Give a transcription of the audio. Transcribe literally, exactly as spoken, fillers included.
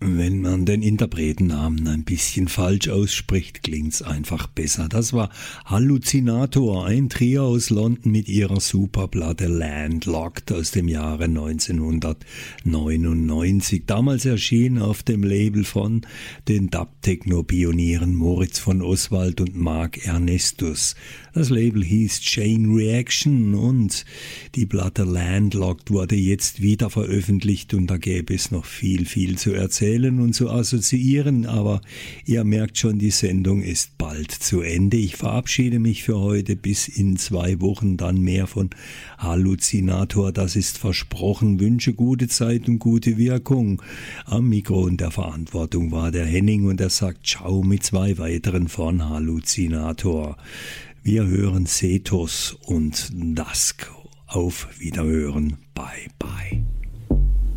Wenn man den Interpretennamen ein bisschen falsch ausspricht, klingt's einfach besser. Das war Halluzinator, ein Trio aus London mit ihrer Superplatte Landlocked aus dem Jahre neunzehnhundertneunundneunzig. Damals erschien auf dem Label von den Dub-Techno-Pionieren Moritz von Oswald und Mark Ernestus. Das Label hieß Chain Reaction und die Platte Landlocked wurde jetzt wieder veröffentlicht und da gäbe es noch viel, viel zu erzählen und zu assoziieren, aber ihr merkt schon, die Sendung ist bald zu Ende. Ich verabschiede mich für heute, bis in zwei Wochen dann mehr von Halluzinator, das ist versprochen. Wünsche gute Zeit und gute Wirkung. Am Mikro und der Verantwortung war der Henning und er sagt Ciao mit zwei weiteren von Halluzinator. Wir hören Cetos und Dusk. Auf Wiederhören. Bye bye.